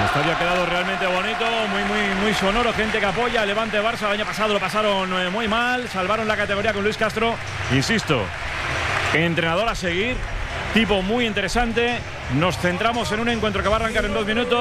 estadio ha quedado realmente bonito, muy sonoro, gente que apoya. Levante Barça, el año pasado lo pasaron muy mal, salvaron la categoría con Luis Castro. Insisto, entrenador a seguir, tipo muy interesante. Nos centramos en un encuentro que va a arrancar en 2 minutos.